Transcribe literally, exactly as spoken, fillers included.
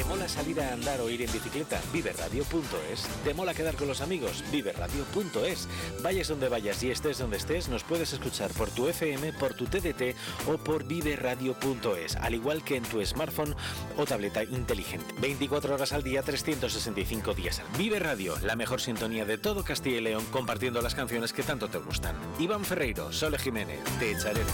mola salir a andar o ir en bicicleta? vive radio punto es. ¿Te mola quedar con los amigos? vive radio punto es. Vayas donde vayas y estés donde estés, nos puedes escuchar por tu F M, por tu T D T o por vive radio punto es, al igual que en tu smartphone o tableta inteligente. veinticuatro horas al día, trescientos sesenta y cinco días. Vive Radio, la mejor sintonía de todo Castilla y León, compartiendo las canciones que tanto te gustan. Iván Ferreiro, Sole Jiménez, Te Echaré de